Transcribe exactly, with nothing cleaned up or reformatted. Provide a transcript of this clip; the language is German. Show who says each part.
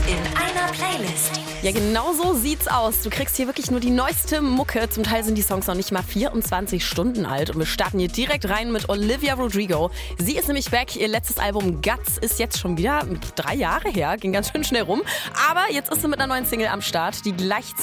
Speaker 1: in einer Playlist.
Speaker 2: Ja, genau so sieht's aus. Du kriegst hier wirklich nur die neueste Mucke. Zum Teil sind die Songs noch nicht mal vierundzwanzig Stunden alt. Und wir starten hier direkt rein mit Olivia Rodrigo. Sie ist nämlich back. Ihr letztes Album Guts ist jetzt schon wieder drei Jahre her. Ging ganz schön schnell rum. Aber jetzt ist sie mit einer neuen Single am Start, die gleichzeitig